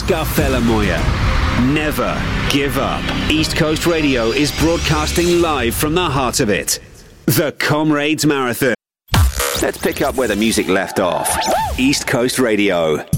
Scarfella Never give up. East Coast Radio is broadcasting live from the heart of it. The Comrades Marathon. Let's pick up where the music left off. East Coast Radio.